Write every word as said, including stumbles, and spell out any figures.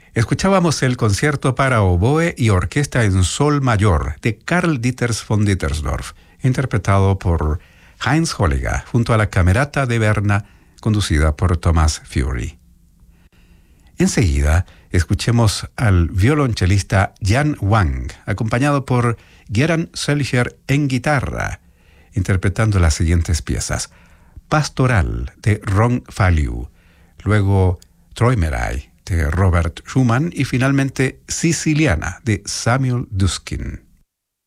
Escuchábamos el concierto para oboe y orquesta en sol mayor de Karl Dieters von Dittersdorf, interpretado por Heinz Holliger, junto a la Camerata de Berna, conducida por Thomas Fury. Enseguida, escuchemos al violonchelista Jan Wang, acompañado por Geran Sölcher en guitarra, interpretando las siguientes piezas: Pastoral, de Ron Faliu, luego Träumerei, de Robert Schumann, y finalmente Siciliana, de Samuel Duskin.